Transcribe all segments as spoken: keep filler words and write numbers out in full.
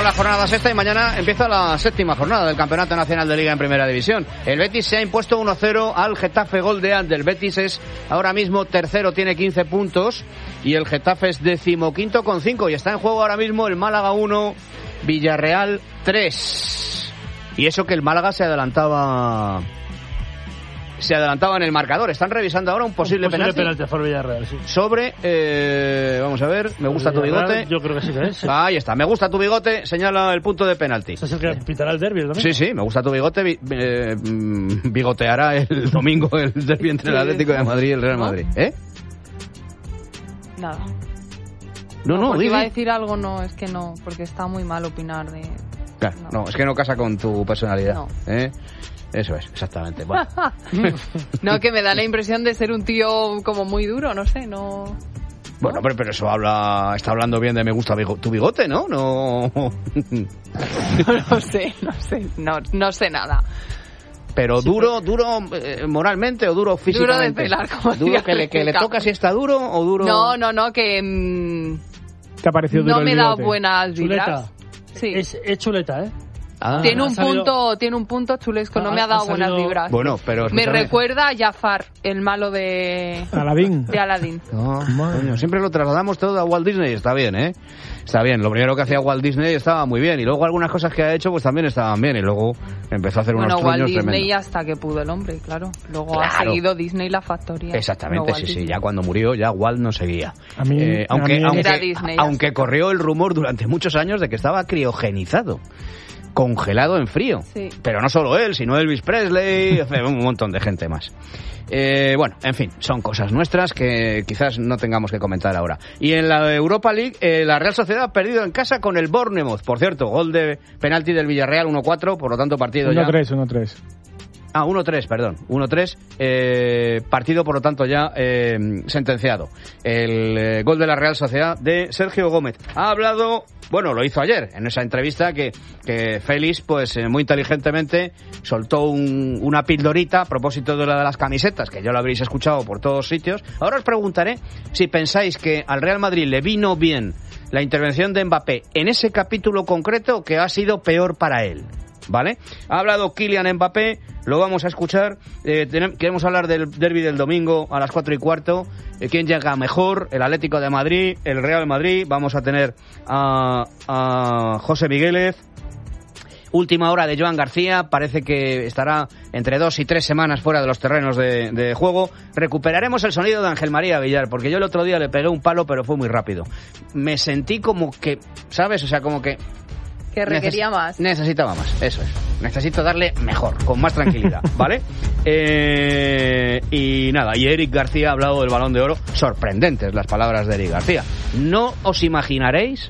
la jornada sexta y mañana empieza la séptima jornada del Campeonato Nacional de Liga en Primera División. El Betis se ha impuesto uno cero al Getafe, gol de Ander. El Betis es ahora mismo tercero, tiene quince puntos y el Getafe es decimoquinto con cinco y está en juego ahora mismo el Málaga uno, Villarreal tres. Y eso que el Málaga se adelantaba... se adelantaba en el marcador. Están revisando ahora un posible, un posible penalti, penalti a favor Villarreal, sí. sobre, eh, vamos a ver, me gusta tu bigote. Yo creo que sí que es. Sí. Ahí está, me gusta tu bigote, señala el punto de penalti. ¿Este es el que pitará el derbi el domingo? Sí, sí, me gusta tu bigote, bi, eh, bigoteará el domingo el derbi entre el Atlético de Madrid y el Real Madrid. ¿Eh? Nada. No, no, porque dime. iba a decir algo, no, es que no, porque está muy mal opinar de... Claro, no. no, es que no casa con tu personalidad. No. ¿Eh? Eso es, exactamente. Bueno. No, que me da la impresión de ser un tío como muy duro, no sé, no... Bueno, pero, pero eso habla, está hablando bien de me gusta bigo, tu bigote, ¿no? No... no lo sé, no sé, no, no sé nada. Pero sí, duro, duro eh, moralmente o duro físicamente. Duro de pelar, como duro que le, que le toca si está duro o duro... No, no, no, que... Mmm, ¿Te ha parecido duro no el me bigote? da buenas vibras. Chuleta. Sí. Es, es chuleta, ¿eh? Ah, tiene un salido... punto, tiene un punto chulesco, no ah, me ha dado salido... buenas vibras. Bueno, pero me recuerda a Jafar, el malo de Aladín. De Aladín. No, coño, siempre lo trasladamos todo a Walt Disney, está bien, ¿eh? Está bien, lo primero que hacía Walt Disney estaba muy bien y luego algunas cosas que ha hecho pues también estaban bien y luego empezó a hacer bueno, unos truños Walt Disney tremendos. hasta que pudo el hombre, claro. Luego Claro. ha seguido Disney la factoría. Exactamente, no sí, Disney. sí, ya cuando murió ya Walt no seguía. A mí, eh, aunque a mí... aunque, Era Disney, aunque corrió el rumor durante muchos años de que estaba criogenizado. Congelado en frío. Sí. Pero no solo él, sino Elvis Presley, un montón de gente más. Eh, bueno, en fin, son cosas nuestras que quizás no tengamos que comentar ahora. Y en la Europa League, eh, la Real Sociedad ha perdido en casa con el Bournemouth. Por cierto, gol de penalti del Villarreal uno cuatro, por lo tanto partido ya... uno tres, uno tres. Ah, uno tres, perdón. uno tres, eh, partido por lo tanto ya eh, sentenciado. El eh, gol de la Real Sociedad de Sergio Gómez. Ha hablado, bueno, lo hizo ayer, en esa entrevista que, que Félix, pues eh, muy inteligentemente, soltó un, una pildorita a propósito de la de las camisetas, que ya lo habréis escuchado por todos sitios. Ahora os preguntaré si pensáis que al Real Madrid le vino bien la intervención de Mbappé en ese capítulo concreto, que ha sido peor para él. ¿Vale? Ha hablado Kylian Mbappé, lo vamos a escuchar. Eh, tenemos, queremos hablar del derbi del domingo a las cuatro y cuarto. Eh, ¿Quién llega mejor? El Atlético de Madrid, el Real Madrid. Vamos a tener a, a José Migueles. Última hora de Joan García, parece que estará entre dos y tres semanas fuera de los terrenos de, de juego. Recuperaremos el sonido de Ángel María Villar, porque yo el otro día le pegué un palo, pero fue muy rápido. Me sentí como que, ¿sabes? O sea, como que... Que requería Neces- más. Necesitaba más, eso es. Necesito darle mejor, con más tranquilidad, ¿vale? Eh, y nada, y Eric García ha hablado del Balón de Oro. Sorprendentes las palabras de Eric García. No os imaginaréis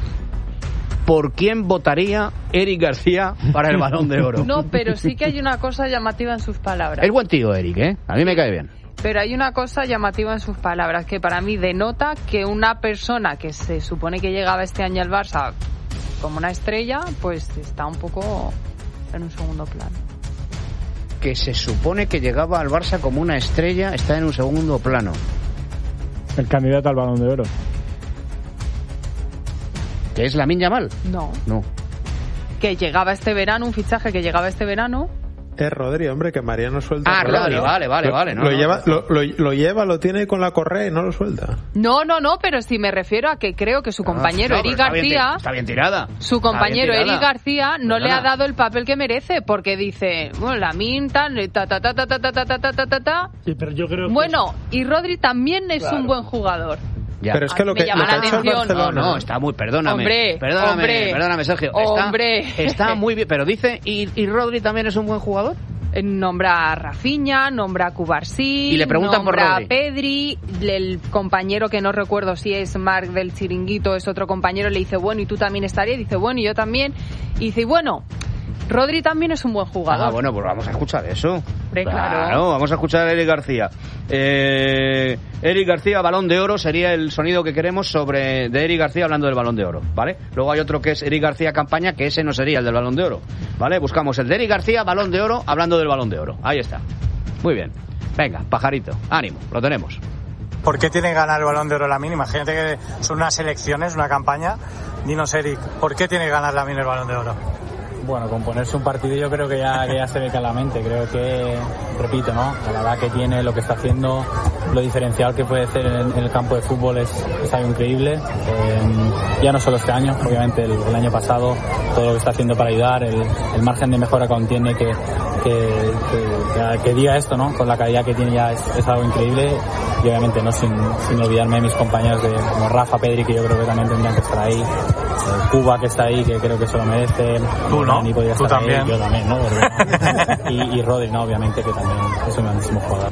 por quién votaría Eric García para el Balón de Oro. No, pero sí que hay una cosa llamativa en sus palabras. Es buen tío, Eric, ¿eh? A mí me cae bien. Pero hay una cosa llamativa en sus palabras que para mí denota que una persona que se supone que llegaba este año al Barça como una estrella, pues está un poco en un segundo plano. Que se supone que llegaba al Barça como una estrella, está en un segundo plano. El candidato al Balón de Oro. ¿Que es Lamine Yamal? No. No. Que llegaba este verano, un fichaje que llegaba este verano. Es Rodri, hombre, que Mariano suelta. Ah, Rodri, vale, vale, lo, vale. No, lo, no, lleva, no. Lo, lo, lo lleva, lo tiene con la correa y no lo suelta. No, no, no, pero sí me refiero a que creo que su compañero No, Eric está bien, García... está bien tirada. Su compañero Está bien Eric tirada. García no Perdona. le ha dado el papel que merece, porque dice, bueno, la minta, ta ta ta ta ta ta ta ta ta ta ta ta. Sí, pero yo creo que Bueno, y Rodri también es Claro. un buen jugador. Ya. Pero es que A lo mí que, me llama lo que la ha hecho el atención. No, Barcelona... no, está muy, perdóname. Hombre, perdóname, hombre, perdóname, Sergio. Está, hombre. está muy bien, pero dice, ¿y, ¿y Rodri también es un buen jugador? Eh, Nombra a Rafinha, nombra a Cubarsí, Y le preguntan por nombra Rodri. a Pedri, el compañero que no recuerdo si es Marc del Chiringuito, es otro compañero, le dice, bueno, ¿y tú también estarías? Dice, bueno, y yo también. Y dice, bueno, Rodri también es un buen jugador. Ah, bueno, pues vamos a escuchar eso. Hombre, claro. Vamos a escuchar a Eric García. Eh, Eric García, Balón de Oro, sería el sonido que queremos sobre de Eric García hablando del Balón de Oro, ¿vale? Luego hay otro que es Eric García Campaña, que ese no sería el del Balón de Oro, ¿vale? Buscamos el de Eric García, Balón de Oro, hablando del Balón de Oro. Ahí está. Muy bien. Venga, pajarito, ánimo, lo tenemos. ¿por qué tiene que ganar el Balón de Oro Lamine? Imagínate que son unas elecciones, una campaña. Dinos, Eric, ¿por qué tiene que ganar Lamine el Balón de Oro? Bueno, con ponerse un partido yo creo que ya, que ya se ve claramente. Creo que, repito, ¿no? La edad que tiene, lo que está haciendo, lo diferencial que puede hacer en, en el campo de fútbol es, es algo increíble. Eh, ya no solo este año, obviamente el, el año pasado, todo lo que está haciendo para ayudar, el, el margen de mejora que aún tiene, que, que, que, que, que diga esto, ¿no? Con la calidad que tiene ya es, es algo increíble. Y obviamente, ¿no? Sin, sin olvidarme de mis compañeros de, como Rafa, Pedri, que yo creo que también tendrían que estar ahí. Eh, Cuba, que está ahí, que creo que se lo merece. Tú, ¿no? Ni podía Tú estar también. Ahí, yo también, ¿no? Porque, y, y Rodri, ¿no? Obviamente, que también es un grandísimo jugador.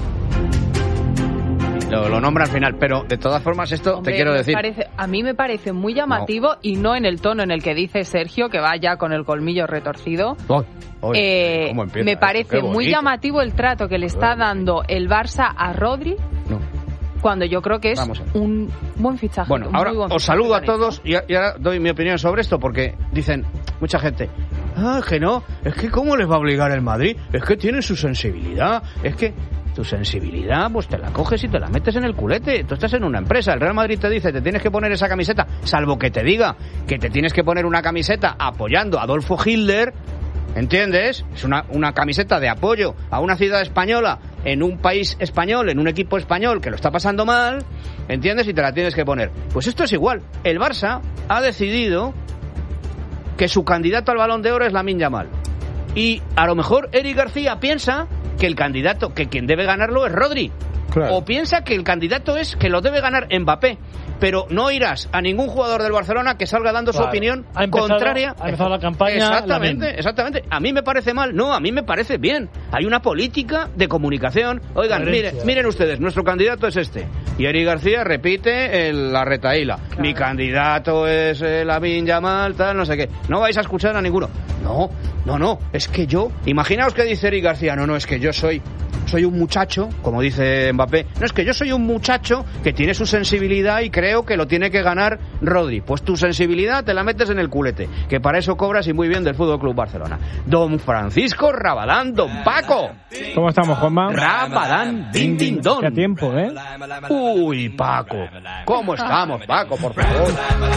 Lo, lo nombra al final, pero de todas formas esto Hombre, te quiero me decir. parece- a mí me parece muy llamativo No. y no en el tono en el que dice Sergio, que va ya con el colmillo retorcido. Uy, uy, Eh, ¿cómo empieza me esto? parece Qué muy bonito. llamativo el trato que le está dando el Barça a Rodri, No. cuando yo creo que es Vamos a ver. un buen fichaje. Bueno, un ahora muy buen os fichaje saludo a que han hecho. todos y, y ahora doy mi opinión sobre esto porque dicen mucha gente, ah, que no, es que ¿cómo les va a obligar el Madrid? Es que tienen su sensibilidad, es que tu sensibilidad pues te la coges y te la metes en el culete. Tú estás en una empresa, el Real Madrid te dice, te tienes que poner esa camiseta, salvo que te diga que te tienes que poner una camiseta apoyando a Adolfo Hitler, ¿entiendes? Es una, una camiseta de apoyo a una ciudad española en un país español, en un equipo español que lo está pasando mal, ¿entiendes? Y te la tienes que poner. Pues esto es igual. El Barça ha decidido que su candidato al Balón de Oro es Lamine Yamal. Y a lo mejor Eric García piensa que el candidato, que quien debe ganarlo es Rodri. Claro. O piensa que el candidato es que lo debe ganar Mbappé. Pero no irás a ningún jugador del Barcelona que salga dando Claro. su opinión Ha empezado- contraria. ha empezado la campaña Exactamente, Lamine. exactamente. A mí me parece mal. No, a mí me parece bien. Hay una política de comunicación. Oigan, Coherencia. miren, miren ustedes, nuestro candidato es este. Y Eric García repite el- la retaíla. Claro. Mi candidato es eh, Lamine Yamal, tal, no sé qué. No vais a escuchar a ninguno. No, no, no. Es que yo... Imaginaos que dice Eric García. No, no, es que yo soy... Soy un muchacho, como dice Mbappé. No, es que yo soy un muchacho que tiene su sensibilidad y creo que lo tiene que ganar Rodri. Pues tu sensibilidad te la metes en el culete, que para eso cobras y muy bien del Fútbol Club Barcelona. Don Francisco Rabadán, don Paco. ¿Cómo estamos, Juanma? Rabadán, din din don. Qué tiempo, ¿eh? Uy, Paco. ¿Cómo estamos, Paco, por favor?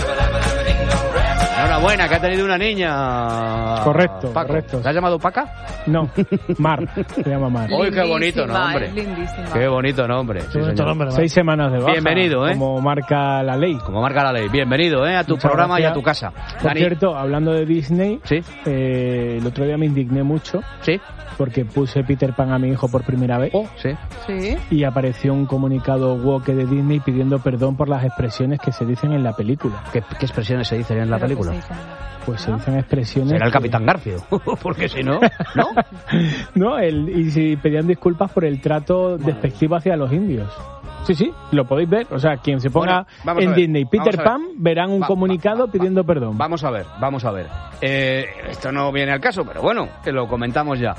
Enhorabuena, que ha tenido una niña. Correcto, Paco. correcto. ¿Te has llamado Paca? No, Mar, se llama Mar. Uy, qué bonito Lindísima, nombre. es lindísima. Qué bonito nombre. Sí, Qué bonito señor. nombre, ¿no? Seis semanas de baja. Bienvenido, ¿eh? Como marca la ley. Como marca la ley. Bienvenido, ¿eh? A tu Muchas programa gracias. y a tu casa. Por Dani. cierto, hablando de Disney, Sí, eh, el otro día me indigné mucho sí. porque puse Peter Pan a mi hijo por primera vez Oh, sí. Sí. y apareció un comunicado woke de Disney pidiendo perdón por las expresiones que se dicen en la película. ¿Qué, qué expresiones se dicen en la Pero que película? se dice en la- Pues se ¿No? dicen expresiones... Será el que- Capitán Garfio. Porque si no, ¿no? No, el, y si pedían disculpas por el trato despectivo hacia los indios. Sí, sí, lo podéis ver. O sea, quien se ponga Bueno, vamos a en ver, Disney Peter vamos a ver. Pan, verán un Va- comunicado va- va- pidiendo perdón. Vamos a ver, vamos a ver. Eh, esto no viene al caso, pero bueno, que lo comentamos ya.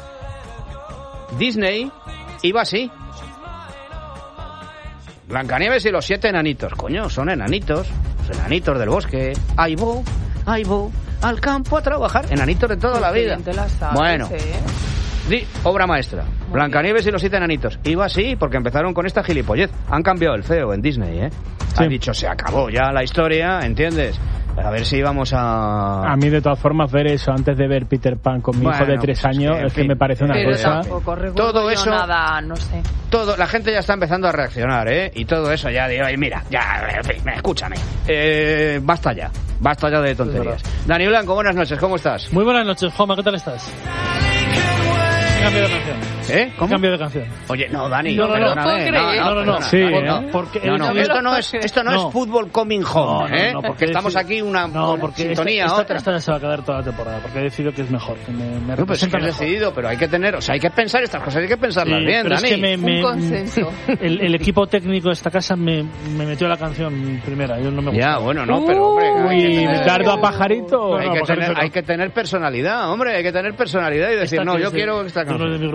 Disney iba así. Blancanieves y los siete enanitos. Coño, son enanitos. Los enanitos del bosque. Ahí voy, ahí voy, al campo a trabajar. Enanitos de toda la Qué vida. bien te la sabes, Bueno, ¿eh? di, obra maestra. Blancanieves y los siete enanitos. Iba así porque empezaron con esta gilipollez. Han cambiado el C E O en Disney, ¿eh? Sí. Han dicho, se acabó ya la historia, ¿entiendes? A ver si íbamos a... A mí, de todas formas, ver eso antes de ver Peter Pan con mi hijo Bueno, de tres pues, años en es que fin. me parece una Pero cosa... tampoco recuerdo Todo yo eso- nada, no sé. Todo, la gente ya está empezando a reaccionar, ¿eh? Y todo eso ya digo, "Ay, mira, ya, en fin, escúchame. Eh, basta ya, basta ya de tonterías. Dani Blanco, buenas noches, ¿cómo estás? Muy buenas noches, Juanma, ¿qué tal estás? Cambio de canción. ¿Eh? ¿Cómo? Cambio de canción. Oye, no, Dani, No, no, no, perdóname, puedo creer. No, no, no. perdona, Sí, Dani, ¿eh? no. Porque No, no, el- esto no es, esto no, No. es fútbol coming home, No, no, ¿eh? no, porque estamos decid- aquí una, no, una porque sintonía, esta, otra. esta, esta se va a quedar toda la temporada, porque he decidido que es mejor, que me, me No, pues es que representa has mejor. decidido, pero hay que tener, o sea, hay que pensar estas cosas, hay que pensarlas Sí, bien, pero Dani. es que me, me- Un consenso. El, el equipo técnico de esta casa me, me metió la canción primera, yo no me gusta. Ya, bueno, no, pero hombre, hay que Uy, tener- dardo a pajarito. hay, No, que no, tener, Pajarito no. hay que tener personalidad, hombre, hay que tener personalidad y decir, Esta no, que yo es de- quiero esta de uno de canción. mis grupos favoritos.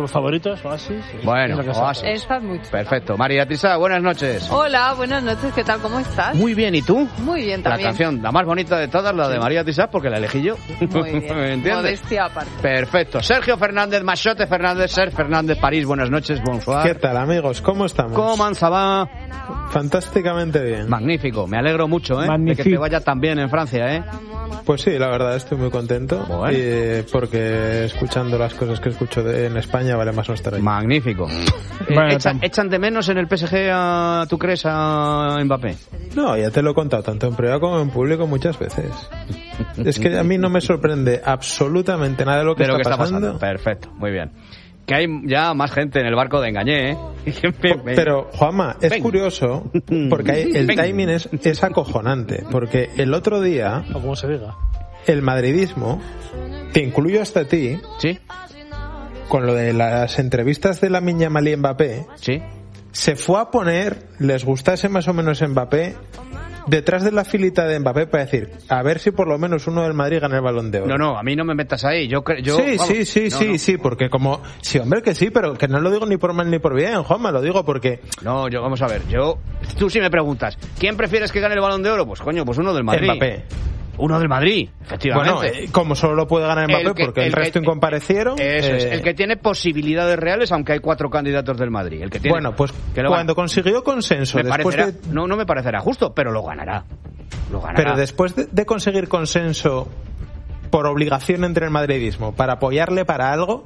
Besitos, Oasis. Bueno, Es lo que Oasis. sea. Estás muy chula. Perfecto. María Tisa, buenas noches. Hola, buenas noches, ¿qué tal? ¿Cómo estás? Muy bien, ¿y tú? Muy bien La también. canción, la más bonita de todas, la de María Tisa, porque la elegí yo. Muy bien. ¿Me entiendes? Modestia aparte. Perfecto. Sergio Fernández, Machote Fernández, Ser Fernández, París, buenas noches, bonsoir. ¿Qué tal, amigos? ¿Cómo estamos? ¿Cómo ça va? Fantásticamente bien. Magnífico, me alegro mucho, ¿eh? Magnífico. De que te vaya tan bien en Francia, ¿eh? Pues sí, la verdad estoy muy contento. Bueno. Y, eh, porque escuchando las cosas que escucho de- en España vale más no estar ahí. Magnífico. Eh, Bueno, ¿echan, tam- ¿Echan de menos en el P S G a, tú crees, a Mbappé? No, ya te lo he contado tanto en privado como en público muchas veces. Es que a mí no me sorprende absolutamente nada de lo que, De lo que está, está pasando. pasando. Perfecto, muy bien. Que hay ya más gente en el barco de Engañé, ¿eh? Pero, Juanma, es Ven. curioso porque hay- el Ven. timing es, es acojonante. Porque el otro día, O como se diga. el madridismo, te incluyo hasta a ti, Sí, con lo de las entrevistas de la Miña Malí Mbappé, sí. se fue a poner, les gustase más o menos Mbappé, detrás de la filita de Mbappé para decir, a ver si por lo menos uno del Madrid gana el Balón de Oro. No, no, a mí no me metas ahí. Yo, cre- yo sí, vamos, sí, sí, no, sí, no. sí, porque como... Sí, hombre, que sí, pero que no lo digo ni por mal ni por bien, Juanma, lo digo porque... No, yo, vamos a ver, yo... Tú sí me preguntas, ¿quién prefieres que gane el Balón de Oro? Pues coño, pues uno del Madrid. Mbappé. Uno del Madrid, efectivamente. Bueno, eh, como solo lo puede ganar Mbappé El que- porque el, el que- resto incomparecieron... Eso es, eh, el que tiene posibilidades reales, aunque hay cuatro candidatos del Madrid. El que tiene, Bueno, pues que lo cuando gana. consiguió consenso, me después parecerá, de, no, no me parecerá justo, pero lo ganará. Lo ganará. pero después de, de conseguir consenso por obligación entre el madridismo para apoyarle para algo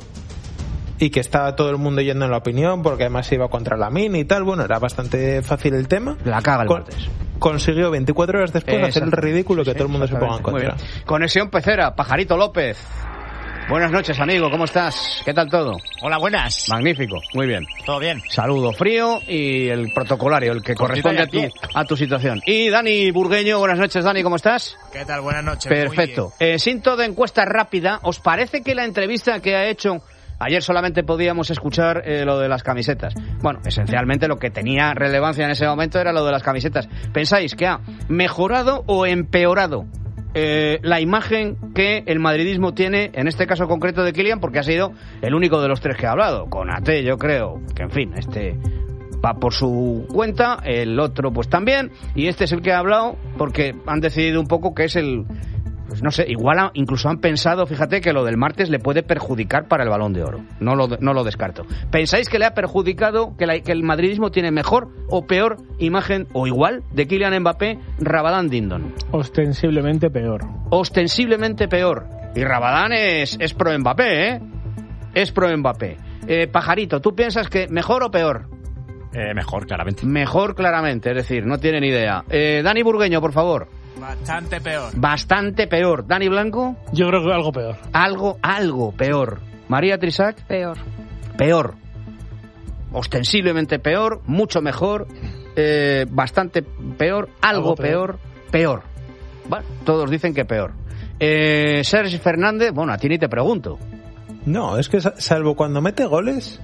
y que estaba todo el mundo yendo en la opinión porque además se iba contra la Mini y tal, bueno, era bastante fácil el tema. La caga el Con- martes. Consiguió veinticuatro horas después hacer el Exacto. ridículo que Sí, todo el mundo se ponga en exactamente. Muy contra. bien. Conexión Pecera, Pajarito López. Buenas noches, amigo, ¿cómo estás? ¿Qué tal todo? Hola, buenas. Magnífico, muy bien. ¿Todo bien? Saludo frío y el protocolario, el que corresponde a tu, a tu situación. Y Dani Burgueño, buenas noches, Dani, ¿cómo estás? ¿Qué tal? Buenas noches. Perfecto. Eh, Sinto de encuesta rápida, ¿os parece que la entrevista que ha hecho... Ayer solamente podíamos escuchar eh, lo de las camisetas. Bueno, esencialmente lo que tenía relevancia en ese momento era lo de las camisetas. ¿Pensáis que ha mejorado o empeorado eh, la imagen que el madridismo tiene, en este caso concreto de Kylian, porque ha sido el único de los tres que ha hablado? Con Ate, yo creo que, en fin, este va por su cuenta, el otro pues también, y este es el que ha hablado porque han decidido un poco que es el... Pues no sé, igual ha- incluso han pensado, fíjate, que lo del martes le puede perjudicar para el Balón de Oro. No lo, no lo descarto. ¿Pensáis que le ha perjudicado, que, la- que el madridismo tiene mejor o peor imagen, o igual, de Kylian Mbappé, Rabadán Dindon? Ostensiblemente peor. Ostensiblemente peor. Y Rabadán es, es pro Mbappé, ¿eh? Es pro Mbappé. Eh, Pajarito, ¿tú piensas que mejor o peor? Eh, mejor, claramente. Mejor, claramente, es decir, no tienen idea. Eh, Dani Burgueño, por favor. Bastante peor. Bastante peor. Dani Blanco. Yo creo que algo peor. Algo, algo peor. María Trisac, Peor. peor. Ostensiblemente peor, mucho mejor, eh, bastante peor, algo, Algo peor, peor. peor. Bueno, todos dicen que peor. Eh, Sergio Fernández, bueno, a ti ni te pregunto. No, es que sa- salvo cuando mete goles,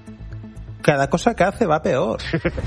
cada cosa que hace va peor.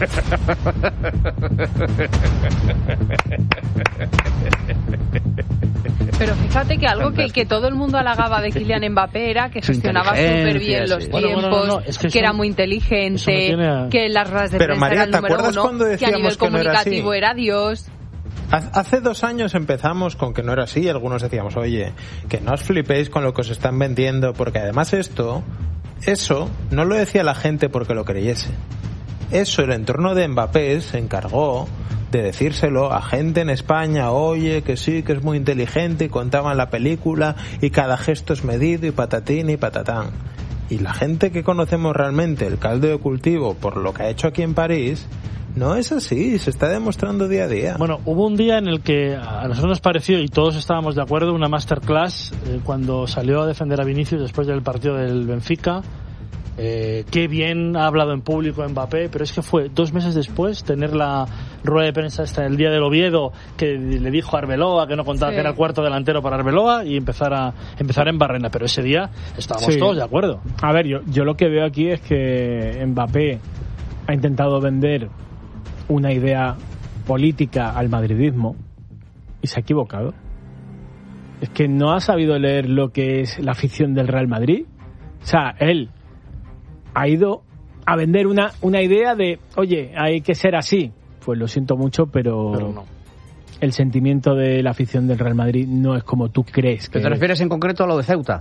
Pero fíjate que algo que, que todo el mundo halagaba de Kylian Mbappé era que Su gestionaba inteligencia, súper bien los sí. Bueno, tiempos, bueno, no, no, es que que, eso- era muy eso me inteligente, tiene a- que en las ruedas de Pero, prensa María, era el ¿te número acuerdas uno, cuando que a decíamos nivel que no era así? comunicativo era Dios. Haz- Hace dos años empezamos con que no era así. Algunos decíamos, oye, que no os flipéis con lo que os están vendiendo, porque además esto, eso no lo decía la gente porque lo creyese. Eso el entorno de Mbappé se encargó de decírselo a gente en España, oye, que sí, que es muy inteligente, y contaban la película, y cada gesto es medido, y patatín y patatán. Y la gente que conocemos realmente el caldo de cultivo por lo que ha hecho aquí en París, no es así, se está demostrando día a día. Bueno, hubo un día en el que a nosotros nos pareció, y todos estábamos de acuerdo, una masterclass eh, cuando salió a defender a Vinicius después del partido del Benfica. Eh, qué bien ha hablado en público Mbappé, pero es que fue dos meses después tener la rueda de prensa hasta el día del Oviedo, que le dijo a Arbeloa que no contaba Sí. que era el cuarto delantero para Arbeloa, y empezar a empezar en Barrena. Pero ese día estábamos Sí. todos de acuerdo. A ver, yo, yo lo que veo aquí es que Mbappé ha intentado vender una idea política al madridismo y se ha equivocado. Es que no ha sabido leer lo que es la afición del Real Madrid. O sea, él ha ido a vender una, una idea de, oye, hay que ser así. Pues lo siento mucho, pero, Pero no. el sentimiento de la afición del Real Madrid no es como tú crees que ¿Te es. refieres en concreto a lo de Ceuta?